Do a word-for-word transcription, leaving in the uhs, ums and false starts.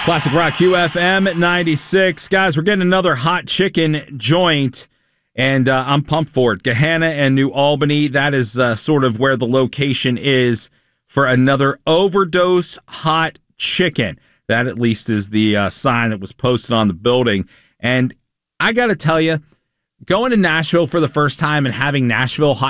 Classic Rock Q F M ninety-six. Guys, we're getting another hot chicken joint, and uh, I'm pumped for it. Gahanna and New Albany, that is uh, sort of where the location is for another overdose hot chicken. That at least is the uh, sign that was posted on the building. And I got to tell you, going to Nashville for the first time and having Nashville hot